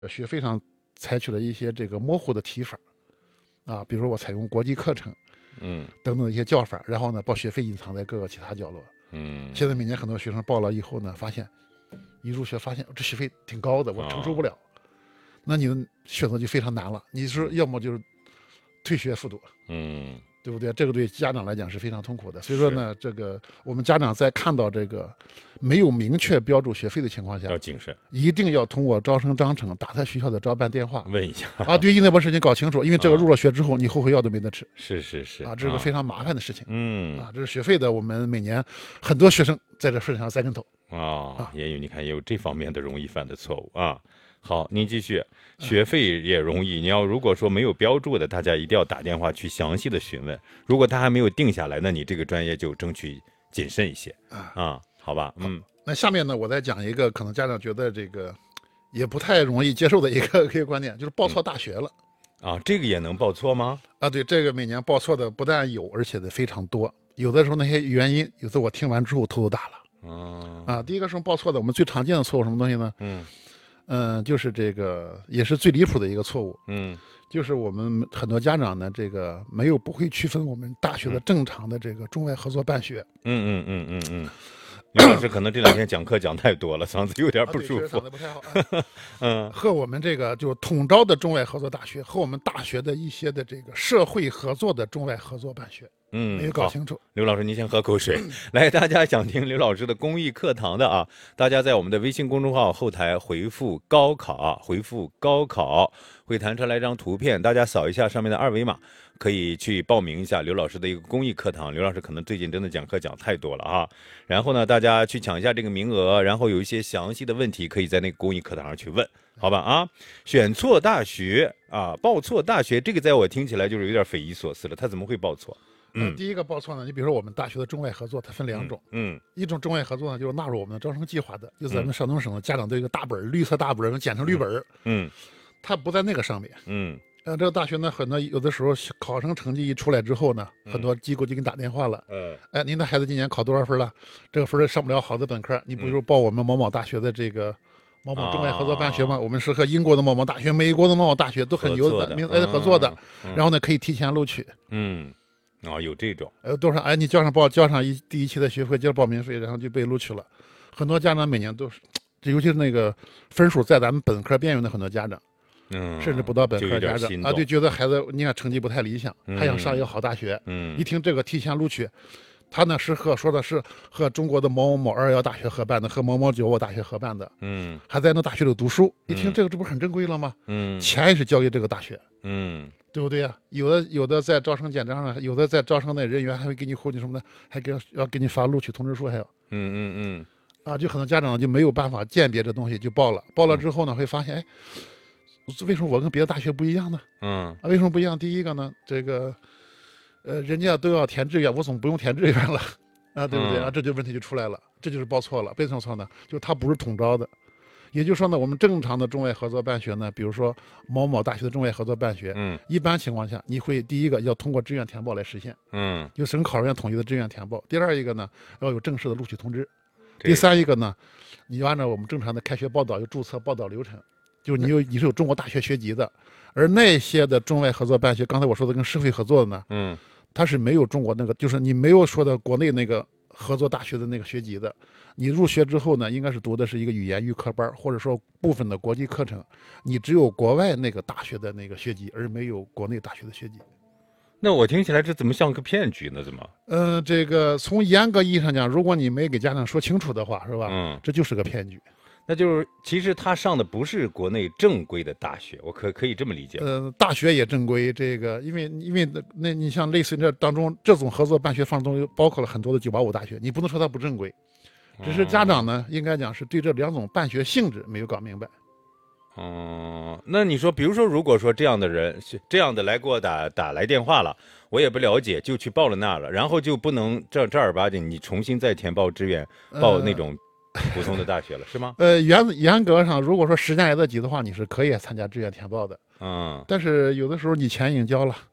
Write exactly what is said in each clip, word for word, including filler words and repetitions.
学费上采取了一些这个模糊的提法啊，比如说我采用国际课程， 嗯等等一些叫法，然后呢，把学费隐藏在各个其他角落。 嗯， 现在每年很多学生报了以后呢，发现一入学发现这学费挺高的，我承受不了， 哦、 那你的选择就非常难了。你说要么就是退学复读， 嗯。 对不对？这个对家长来讲是非常痛苦的。所以说呢，这个我们家长在看到这个没有明确标注学费的情况下， 要谨慎， 一定要通过招生章程打他学校的招办电话问一下啊，对，应该把事情搞清楚，因为这个入了学之后，你后悔药都没得吃。 是是是啊，这是个非常麻烦的事情。 嗯啊，这是学费的，我们每年很多学生在这事上栽跟头。 啊，也有你看也有这方面的容易犯的错误啊。好，您继续。学费也容易，你要如果说没有标注的，大家一定要打电话去详细的询问。如果他还没有定下来，那你这个专业就争取谨慎一些啊，好吧？嗯。 那下面呢，我再讲一个可能家长觉得这个也不太容易接受的一个一个观点，就是报错大学了。 嗯、啊，这个也能报错吗？ 啊，对，这个每年报错的不但有，而且的非常多。有的时候那些原因，有的我听完之后头都大了。 嗯、 啊，第一个是报错的，我们最常见的错误什么东西呢？ 嗯。 嗯，就是这个也是最离谱的一个错误， 嗯， 就是我们很多家长呢，这个没有不会区分我们大学的正常的这个中外合作办学。 嗯嗯嗯嗯嗯，刘老师可能这两天讲课讲太多了，嗓子有点不舒服， 啊、嗓子不太好。啊、嗯，和我们这个就统招的中外合作大学和我们大学的一些的这个社会合作的中外合作办学。 嗯， 没有搞清楚。 刘老师，您先喝口水。来，大家想听刘老师的公益课堂的啊，大家在我们的微信公众号后台回复高考，回复高考，会弹出来一张图片，大家扫一下上面的二维码，可以去报名一下刘老师的一个公益课堂。刘老师可能最近真的讲课讲太多了啊，然后呢，大家去抢一下这个名额，然后有一些详细的问题可以在那个公益课堂上去问，好吧啊？选错大学啊，报错大学，这个在我听起来就是有点匪夷所思了，他怎么会报错？ 嗯，第一个报错呢，你比如说我们大学的中外合作，它分两种。 嗯，嗯一种中外合作呢，就是纳入我们的招生计划的，就咱们山东省的家长都有一个大本绿色大本简称绿本嗯， 它不在那个上面。 嗯， 呃，这个大学呢，很多有的时候考生成绩一出来之后呢， 嗯、 很多机构就给你打电话了。 嗯， 哎，您的孩子今年考多少分了？这个分上不了好的本科，你不如报我们某某大学的这个。某某中外合作办学嘛， 哦、 我们是和英国的某某大学、美国的某某大学都很牛的，名呃合作的， 嗯、 然后呢可以提前录取。 嗯。啊、哦，有这种， 呃，多少？哎，你交上报，交上一第一期的学费，交报名费，然后就被录取了。很多家长每年都是，尤其是那个分数在咱们本科边缘的很多家长， 嗯， 甚至不到本科家长啊，对，觉得孩子你看成绩不太理想， 嗯、 还想上一个好大学， 嗯， 一听这个提前录取，他呢是和说的是和中国的某某某二幺大学合办的，和某某九五大学合办的， 嗯， 还在那大学里读书，一听这个这不是很正规了吗？ 嗯， 钱也是交给这个大学， 嗯。 对不对呀、啊？有的有的在招生简章上，有的在招生的人员还会给你后你什么的，还给要给你发录取通知书，还有， 嗯嗯嗯， 啊，就很多家长就没有办法鉴别这东西，就报了，报了之后呢，会发现，哎，为什么我跟别的大学不一样呢？ 嗯， 啊，为什么不一样？第一个呢，这个，呃，人家都要填志愿，我怎么不用填志愿了？啊，对不对、嗯、啊？这就问题就出来了，这就是报错了。为什么错呢？就是他不是统招的。也就是说呢，我们正常的中外合作办学呢，比如说某某大学的中外合作办学， 嗯， 一般情况下，你会第一个要通过志愿填报来实现， 嗯， 由省考试院统一的志愿填报；第二一个呢，要有正式的录取通知；第三一个呢，你要按照我们正常的开学报道有注册报道流程，就是你有你是有中国大学学籍的，而那些的中外合作办学，刚才我说的跟社会合作的呢， 嗯， 它是没有中国那个，就是你没有说的国内那个合作大学的那个学籍的。你入学之后呢，应该是读的是一个语言预科班，或者说部分的国际课程，你只有国外那个大学的那个学籍，而没有国内大学的学籍。 那我听起来这怎么像个骗局呢？怎么？ 呃，这个从严格意义上讲，如果你没给家长说清楚的话，是吧？ 嗯， 这就是个骗局。 那就是其实他上的不是国内正规的大学，我可可以这么理解。 呃，大学也正规，这个因为因为那你像类似这当中这种合作办学方中包括了很多的九八五大学，你不能说它不正规。只是家长呢，应该讲是对这两种办学性质没有搞明白。 哦、嗯，那你说，比如说，如果说这样的人，这样的来给我打打来电话了，我也不了解，就去报了那了，然后就不能正正儿八经你重新再填报志愿，报那种普通的大学了，呃、是吗？ 呃，严严格上，如果说时间来得及的话，你是可以参加志愿填报的。 嗯， 但是有的时候你钱已经交了，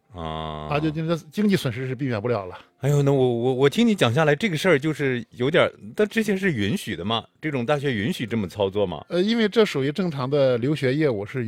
啊啊，就这经济损失是避免不了了。 哎呦，那我我我听你讲下来，这个事儿就是有点，但之前是允许的吗？这种大学允许这么操作吗？ 呃，因为这属于正常的留学业务，是